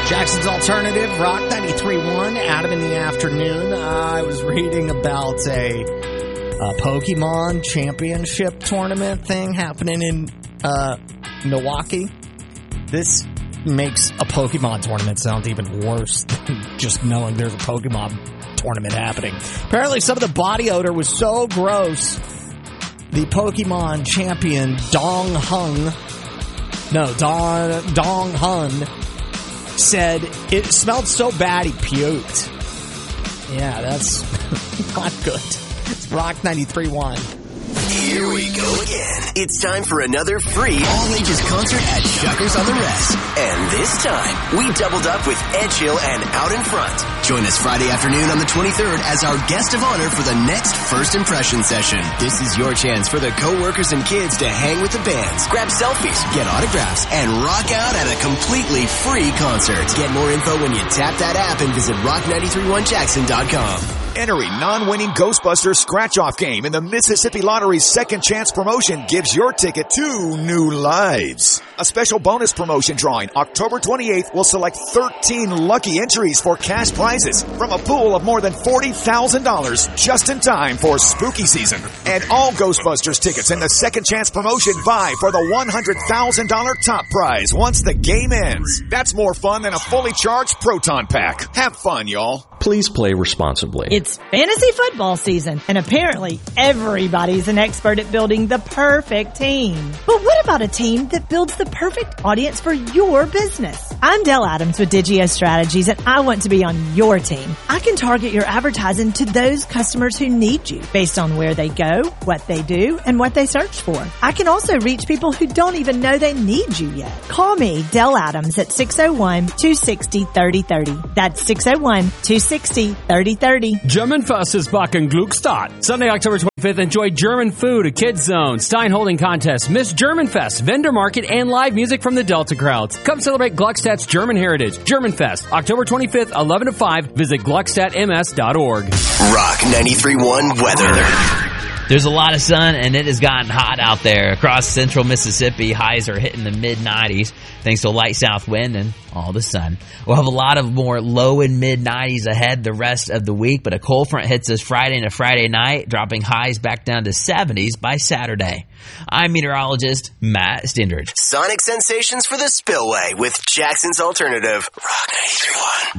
Jackson's Alternative, Rock 93.1, Adam in the afternoon. I was reading about a Pokemon Championship tournament thing happening in Milwaukee. This makes a Pokemon tournament sound even worse than just knowing there's a Pokemon tournament happening. Apparently some of the body odor was so gross, the Pokemon champion Dong Hun said it smelled so bad he puked. Yeah, that's not good. It's Rock 93.1. Here we go again. It's time for another free all-ages concert at Shuckers on the Rest. And this time, we doubled up with Ed Chill and Out in Front. Join us Friday afternoon on the 23rd as our guest of honor for the next First Impression session. This is your chance for the co-workers and kids to hang with the bands, grab selfies, get autographs, and rock out at a completely free concert. Get more info when you tap that app and visit rock931jackson.com. Enter a non-winning Ghostbusters scratch-off game in the Mississippi Lottery's Second Chance promotion gives your ticket 2 new lives. A special bonus promotion drawing October 28th will select 13 lucky entries for cash prizes from a pool of more than $40,000 just in time for spooky season. And all Ghostbusters tickets in the Second Chance promotion vie for the $100,000 top prize once the game ends. That's more fun than a fully charged Proton Pack. Have fun, y'all. Please play responsibly. It's fantasy football season, and apparently everybody's an expert at building the perfect team. But what about a team that builds the perfect audience for your business? I'm Del Adams with Digio Strategies, and I want to be on your team. I can target your advertising to those customers who need you based on where they go, what they do, and what they search for. I can also reach people who don't even know they need you yet. Call me, Del Adams, at 601-260-3030. That's 601-260-3030. Germanfest is back in Gluckstadt. Sunday, October 25th, enjoy German food, a kids zone, Stein holding contest, Miss Germanfest, vendor market, and live music from the Delta crowds. Come celebrate Gluckstadt's German heritage. Germanfest, October 25th, 11 to 5. Visit gluckstadtms.org. Rock 93.1 weather. There's a lot of sun, and it has gotten hot out there. Across central Mississippi, highs are hitting the mid-90s thanks to a light south wind and all the sun. We'll have a lot of more low and mid-90s ahead the rest of the week, but a cold front hits us Friday into Friday night, dropping highs back down to 70s by Saturday. I'm meteorologist Matt Stindridge. Sonic sensations for the Spillway with Jackson's Alternative. Rock 93.1.